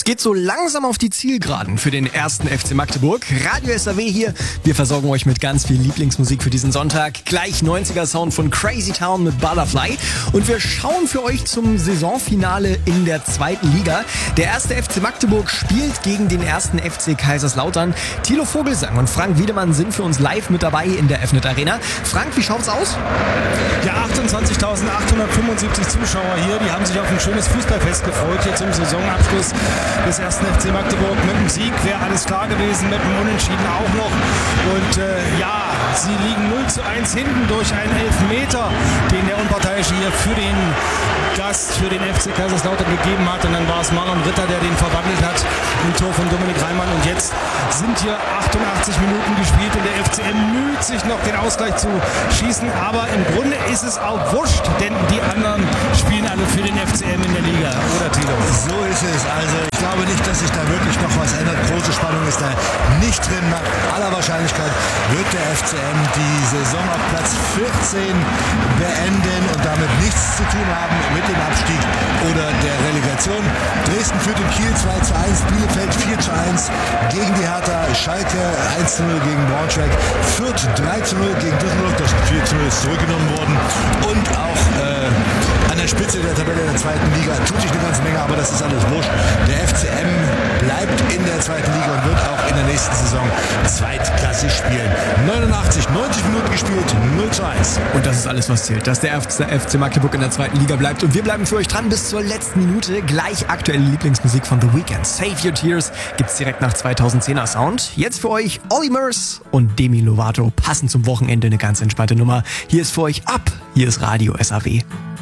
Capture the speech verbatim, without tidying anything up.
Es geht so langsam auf die Zielgeraden für den ersten F C Magdeburg. Radio S A W hier. Wir versorgen euch mit ganz viel Lieblingsmusik für diesen Sonntag. Gleich neunziger Sound von Crazy Town mit Butterfly. Und wir schauen für euch zum Saisonfinale in der zweiten Liga. Der erste F C Magdeburg spielt gegen den ersten F C Kaiserslautern. Thilo Vogelsang und Frank Wiedemann sind für uns live mit dabei in der F N E T Arena. Frank, wie schaut's aus? Ja, achtundzwanzigtausendachthundertfünfundsiebzig Zuschauer hier, die haben sich auf ein schönes Fußballfest gefreut hier zum Saisonabschluss des ersten F C Magdeburg. Mit dem Sieg wäre alles klar gewesen, mit dem Unentschieden auch noch. Und äh, ja, sie liegen null zu eins hinten durch einen Elfmeter, den der Unparteiische hier für den Gast, für den F C Kaiserslautern gegeben hat. Und dann war es Marlon Ritter, der den verwandelt hat im Tor von Dominik Reimann. Und jetzt sind hier achtundachtzig Minuten gespielt und der F C M müht sich noch, den Ausgleich zu schießen. Aber im Grunde ist es auch wurscht, denn die anderen spielen alle für den F C M in der Liga. Oder Thilo? So ist es. Also ich glaube nicht, dass sich da wirklich noch was ändert. Große Spannung ist da nicht drin. Nach aller Wahrscheinlichkeit wird der F C M die Saison auf Platz vierzehn beenden und damit nichts zu tun haben mit dem Abstieg oder der Relegation. Dresden führt in Kiel zwei zu eins, Bielefeld vier zu eins gegen die Hertha, Schalke eins zu null gegen Braunschweig, Fürth drei zu null gegen Düsseldorf, das vier zu null ist zurückgenommen worden und auch äh, an der Spitze der Tabelle der zweiten Liga tut sich eine ganze Menge, aber das ist alles wurscht. Der F C M bleibt in der zweiten Liga und wird auch in der nächsten Saison zweitklassig spielen. neunundachtzig, neunzig Minuten gespielt, null zu eins. Und das ist alles, was zählt, dass der F C Magdeburg in der zweiten Liga bleibt. Und wir bleiben für euch dran bis zur letzten Minute. Gleich aktuelle Lieblingsmusik von The Weeknd. Save Your Tears gibt's direkt nach zweitausendzehner Sound. Jetzt für euch Olly Murs und Demi Lovato. Passend zum Wochenende eine ganz entspannte Nummer. Hier ist für euch Up. Hier ist Radio S A W.